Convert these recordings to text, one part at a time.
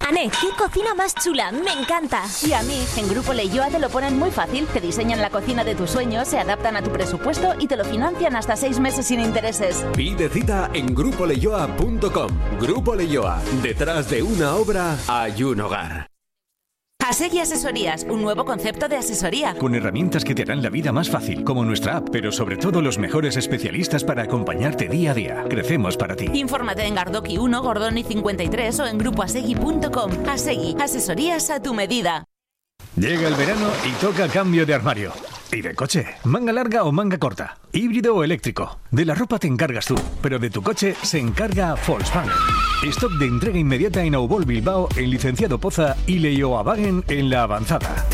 Anet, qué cocina más chula, me encanta. Y a mí, en Grupo Leioa te lo ponen muy fácil. Te diseñan la cocina de tus sueños, se adaptan a tu presupuesto y te lo financian hasta 6 meses sin intereses. Pide cita en grupoleioa.com. Grupo Leioa, detrás de una obra hay un hogar. Asegui Asesorías, un nuevo concepto de asesoría. Con herramientas que te harán la vida más fácil, como nuestra app, pero sobre todo los mejores especialistas para acompañarte día a día. Crecemos para ti. Infórmate en Gardoki 1, Gordoni 53 o en grupoasegui.com. Asegui, asesorías a tu medida. Llega el verano y toca cambio de armario. ¿Y de coche? ¿Manga larga o manga corta? ¿Híbrido o eléctrico? De la ropa te encargas tú, pero de tu coche se encarga Volkswagen. Stock de entrega inmediata en Aubol Bilbao, en Licenciado Poza y Leioa-Wagen en La Avanzada.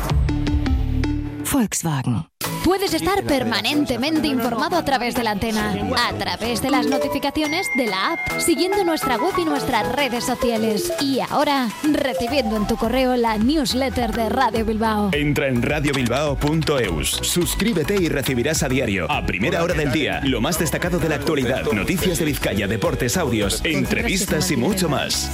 Volkswagen. Puedes estar permanentemente informado a través de la antena, a través de las notificaciones de la app, siguiendo nuestra web y nuestras redes sociales. Y ahora, recibiendo en tu correo la newsletter de Radio Bilbao. Entra en radiobilbao.eus, suscríbete y recibirás a diario, a primera hora del día, lo más destacado de la actualidad, noticias de Vizcaya, deportes, audios, entrevistas y mucho más.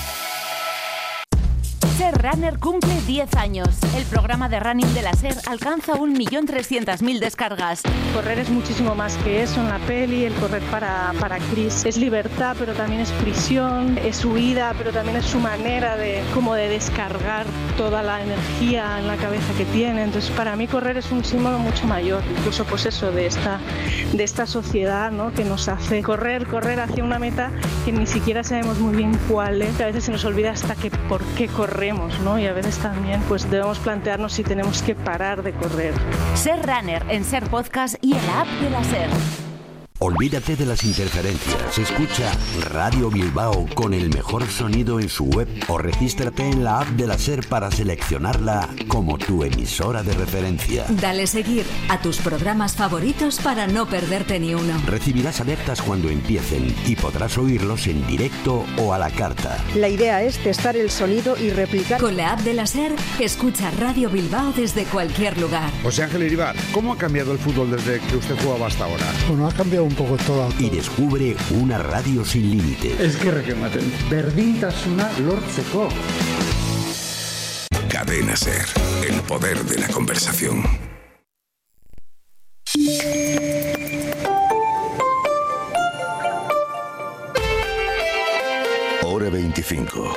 SER Runner cumple 10 años. El programa de running de la SER alcanza 1.300.000 descargas. Correr es muchísimo más que eso en la peli. El correr para Chris es libertad, pero también es prisión, es huida, pero también es su manera de descargar toda la energía en la cabeza que tiene. Entonces, para mí correr es un símbolo mucho mayor, incluso pues eso de esta sociedad, ¿no?, que nos hace correr hacia una meta que ni siquiera sabemos muy bien cuál es. A veces se nos olvida hasta que por qué corremos, ¿no? Y a veces también pues debemos plantearnos si tenemos que parar de correr. SER Runner en SER Podcast y en la app de la SER. Olvídate de las interferencias. Escucha Radio Bilbao con el mejor sonido en su web o regístrate en la app de la SER para seleccionarla como tu emisora de referencia. Dale seguir a tus programas favoritos para no perderte ni uno. Recibirás alertas cuando empiecen y podrás oírlos en directo o a la carta. La idea es testar el sonido y replicar. Con la app de la SER, escucha Radio Bilbao desde cualquier lugar. José Ángel Iribar, ¿cómo ha cambiado el fútbol desde que usted jugaba hasta ahora? Bueno, ha cambiado un poco todo. Y descubre una radio sin límite. Es que requematen. Berdintasuna lortzeko. Cadena SER, el poder de la conversación. Hora 25.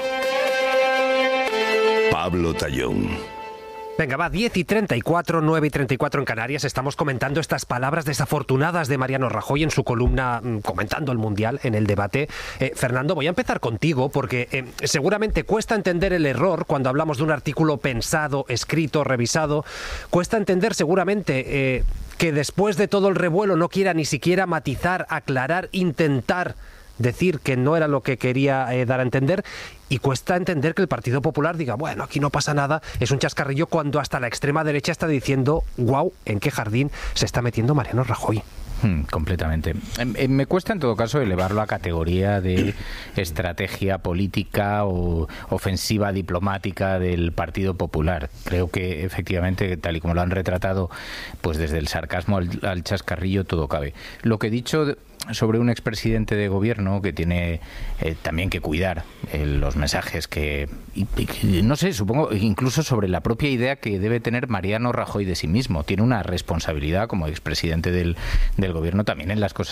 Pablo Tallón. Venga, va, 10:34, 9:34 en Canarias. Estamos comentando estas palabras desafortunadas de Mariano Rajoy en su columna comentando el Mundial en el debate. Fernando, voy a empezar contigo porque seguramente cuesta entender el error cuando hablamos de un artículo pensado, escrito, revisado. Cuesta entender seguramente que después de todo el revuelo no quiera ni siquiera matizar, aclarar, intentar decir que no era lo que quería dar a entender, y cuesta entender que el Partido Popular diga, bueno, aquí no pasa nada, es un chascarrillo, cuando hasta la extrema derecha está diciendo, guau, ¿en qué jardín se está metiendo Mariano Rajoy? Completamente. Me cuesta en todo caso elevarlo a categoría de estrategia política o ofensiva diplomática del Partido Popular. Creo que efectivamente, tal y como lo han retratado, pues desde el sarcasmo al chascarrillo todo cabe. Lo que he dicho sobre un expresidente de gobierno que tiene también que cuidar los mensajes que no sé, supongo incluso sobre la propia idea que debe tener Mariano Rajoy de sí mismo. Tiene una responsabilidad como expresidente del gobierno también en las cosas